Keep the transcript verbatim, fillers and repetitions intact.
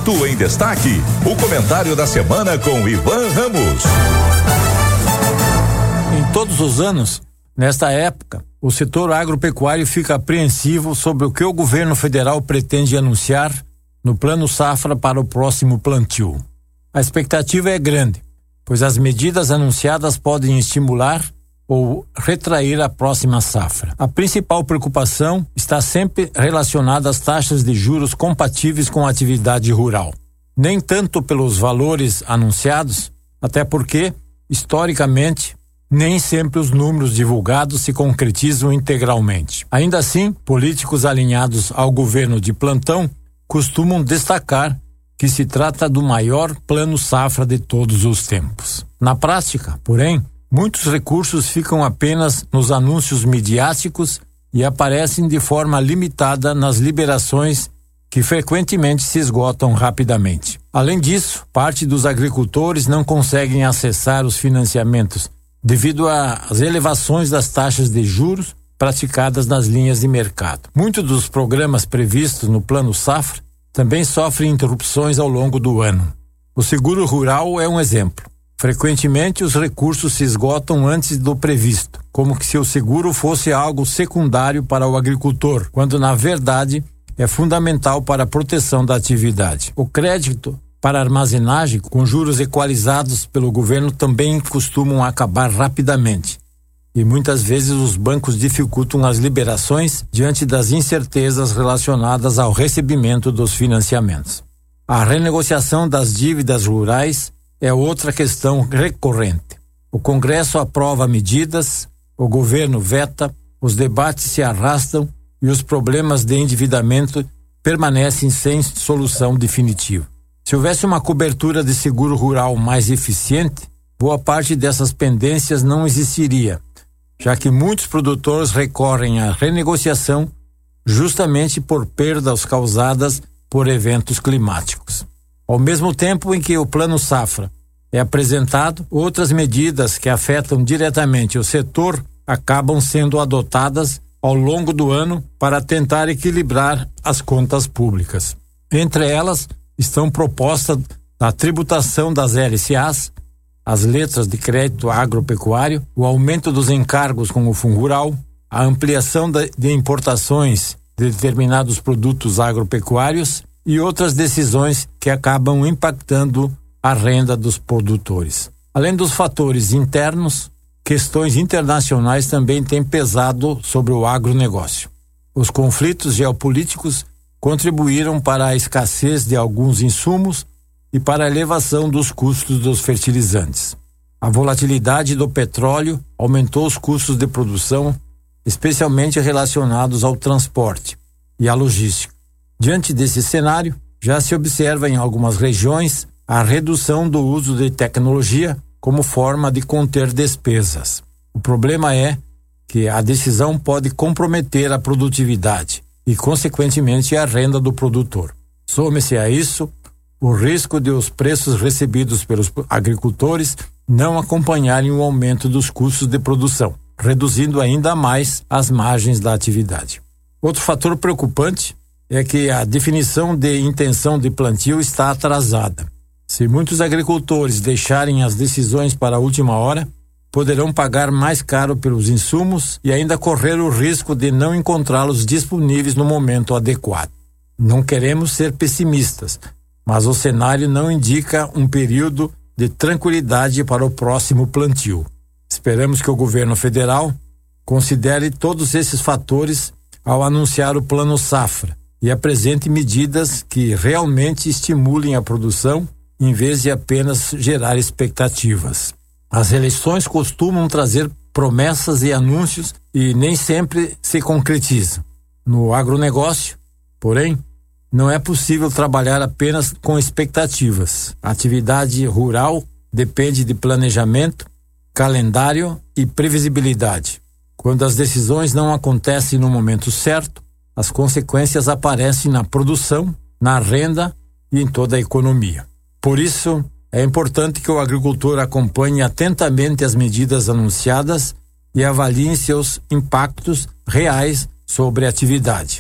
Fato em Destaque, o comentário da semana com Ivan Ramos. Em todos os anos, nesta época, o setor agropecuário fica apreensivo sobre o que o governo federal pretende anunciar no Plano Safra para o próximo plantio. A expectativa é grande, pois as medidas anunciadas podem estimular ou retrair a próxima safra. A principal preocupação está sempre relacionada às taxas de juros compatíveis com a atividade rural. Nem tanto pelos valores anunciados, até porque, historicamente, nem sempre os números divulgados se concretizam integralmente. Ainda assim, políticos alinhados ao governo de plantão costumam destacar que se trata do maior plano safra de todos os tempos. Na prática, porém, muitos recursos ficam apenas nos anúncios midiáticos e aparecem de forma limitada nas liberações que frequentemente se esgotam rapidamente. Além disso, parte dos agricultores não conseguem acessar os financiamentos devido às elevações das taxas de juros praticadas nas linhas de mercado. Muitos dos programas previstos no Plano Safra também sofrem interrupções ao longo do ano. O seguro rural é um exemplo. Frequentemente, os recursos se esgotam antes do previsto, como se o seguro fosse algo secundário para o agricultor, quando, na verdade, é fundamental para a proteção da atividade. O crédito para armazenagem, com juros equalizados pelo governo, também costumam acabar rapidamente. E muitas vezes os bancos dificultam as liberações diante das incertezas relacionadas ao recebimento dos financiamentos. A renegociação das dívidas rurais é outra questão recorrente. O Congresso aprova medidas, o governo veta, os debates se arrastam e os problemas de endividamento permanecem sem solução definitiva. Se houvesse uma cobertura de seguro rural mais eficiente, boa parte dessas pendências não existiria, já que muitos produtores recorrem à renegociação justamente por perdas causadas por eventos climáticos. Ao mesmo tempo em que o Plano Safra é apresentado, outras medidas que afetam diretamente o setor acabam sendo adotadas ao longo do ano para tentar equilibrar as contas públicas. Entre elas estão propostas da tributação das L C As, as letras de crédito agropecuário, o aumento dos encargos com o Fundo Rural, a ampliação de importações de determinados produtos agropecuários e outras decisões que acabam impactando a renda dos produtores. Além dos fatores internos, questões internacionais também têm pesado sobre o agronegócio. Os conflitos geopolíticos contribuíram para a escassez de alguns insumos e para a elevação dos custos dos fertilizantes. A volatilidade do petróleo aumentou os custos de produção, especialmente relacionados ao transporte e à logística. Diante desse cenário, já se observa em algumas regiões a redução do uso de tecnologia como forma de conter despesas. O problema é que a decisão pode comprometer a produtividade e, consequentemente, a renda do produtor. Some-se a isso o risco de os preços recebidos pelos agricultores não acompanharem o aumento dos custos de produção, reduzindo ainda mais as margens da atividade. Outro fator preocupante é que a definição de intenção de plantio está atrasada. Se muitos agricultores deixarem as decisões para a última hora, poderão pagar mais caro pelos insumos e ainda correr o risco de não encontrá-los disponíveis no momento adequado. Não queremos ser pessimistas, mas o cenário não indica um período de tranquilidade para o próximo plantio. Esperamos que o governo federal considere todos esses fatores ao anunciar o Plano Safra e apresente medidas que realmente estimulem a produção em vez de apenas gerar expectativas. As eleições costumam trazer promessas e anúncios e nem sempre se concretizam. No agronegócio, porém, não é possível trabalhar apenas com expectativas. A atividade rural depende de planejamento, calendário e previsibilidade. Quando as decisões não acontecem no momento certo, as consequências aparecem na produção, na renda e em toda a economia. Por isso, é importante que o agricultor acompanhe atentamente as medidas anunciadas e avalie seus impactos reais sobre a atividade.